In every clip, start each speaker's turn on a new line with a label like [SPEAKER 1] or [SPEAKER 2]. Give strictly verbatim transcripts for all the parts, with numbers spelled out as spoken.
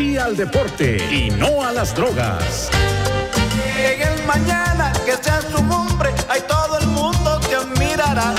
[SPEAKER 1] sí al deporte y no a las drogas.
[SPEAKER 2] En el mañana que seas un hombre, ahí todo el mundo te admirará.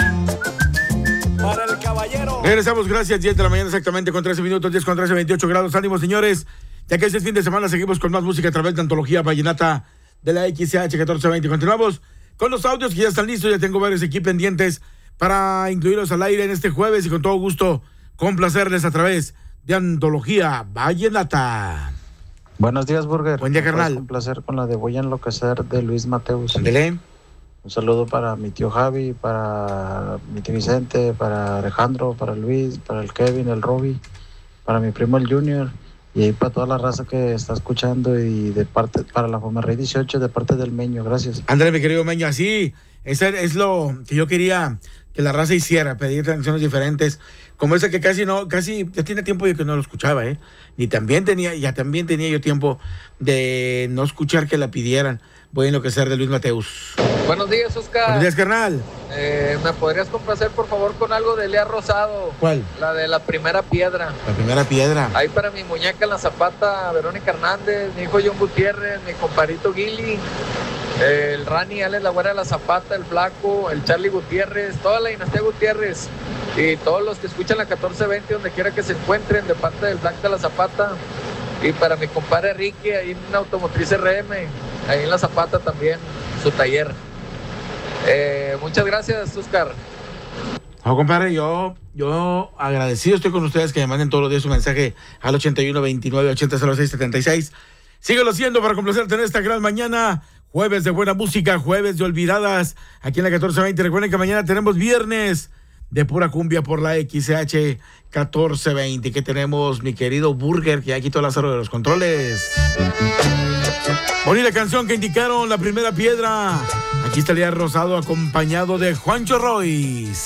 [SPEAKER 2] Para el caballero.
[SPEAKER 3] Regresamos, gracias, diez de la mañana exactamente con trece minutos, diez con trece, veintiocho grados. Ánimo, señores, ya que este fin de semana seguimos con más música a través de Antología Vallenata de la X C H catorce veinte. Continuamos con los audios que ya están listos, ya tengo varios aquí pendientes para incluirlos al aire en este jueves y con todo gusto complacerles a través de Antología Vallenata.
[SPEAKER 4] Buenos días, Burger.
[SPEAKER 3] Buen día, carnal.
[SPEAKER 4] Un placer con la de Voy a enloquecer de Luis Mateus.
[SPEAKER 3] Ándele.
[SPEAKER 4] Un saludo para mi tío Javi, para mi tío Vicente, para Alejandro, para Luis, para el Kevin, el Robbie, para mi primo el Junior, y ahí para toda la raza que está escuchando, y de parte para la Fomerrey dieciocho de parte del Meño. Gracias.
[SPEAKER 3] Ándale, mi querido Meño, así ese es lo que yo quería que la raza hiciera, pedir canciones diferentes, como esa que casi no, casi ya tiene tiempo yo que no lo escuchaba, eh, ni también tenía, ya también tenía yo tiempo de no escuchar que la pidieran. Voy a enloquecer de Luis Mateus.
[SPEAKER 5] Buenos días, Oscar.
[SPEAKER 3] Buenos días, carnal.
[SPEAKER 5] Eh, ¿Me podrías complacer, por favor, con algo de Elías Rosado?
[SPEAKER 3] ¿Cuál?
[SPEAKER 5] La de La Primera Piedra.
[SPEAKER 3] La Primera Piedra.
[SPEAKER 5] Ahí para mi muñeca en la Zapata, Verónica Hernández, mi hijo John Gutiérrez, mi compadrito Guili, el Rani, Alex La Güera de la Zapata, el Flaco, el Charlie Gutiérrez, toda la dinastía Gutiérrez y todos los que escuchan la catorce veinte, donde quiera que se encuentren, de parte del Black de la Zapata. Y para mi compadre Ricky, ahí en Automotriz R M, ahí en la Zapata también, su taller. Eh, muchas gracias, Oscar.
[SPEAKER 3] No, compadre, yo, yo agradecido estoy con ustedes que me manden todos los días un mensaje al ochenta y uno, veintinueve, ochenta, cero seis, setenta y seis. Síguelo haciendo para complacerte en esta gran mañana. Jueves de buena música, jueves de olvidadas, aquí en la catorce veinte. Recuerden que mañana tenemos viernes de pura cumbia por la X C H catorce veinte. Que tenemos mi querido Burger, que aquí todo Lázaro de los controles. Bonita canción que indicaron, La Primera Piedra. Aquí está Elías Rosado acompañado de Juancho Royce.